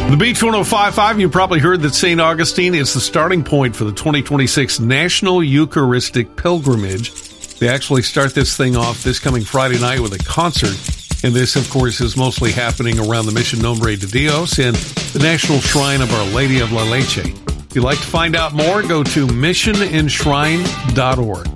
The Beach 105.5, you probably heard that St. Augustine is the starting point for the 2026 National Eucharistic Pilgrimage. They actually start this thing off this coming Friday night with a concert. And this, of course, is mostly happening around the Mission Nombre de Dios and the National Shrine of Our Lady of La Leche. If you'd like to find out more, go to missionenshrine.org.